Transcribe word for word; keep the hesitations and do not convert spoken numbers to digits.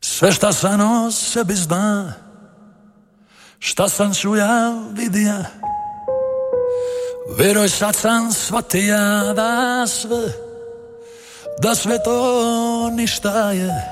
Sve šta sam o sebi zna, šta sam čuja, vidija, veroj sad sam shvatija da sve, da sve to ništa je.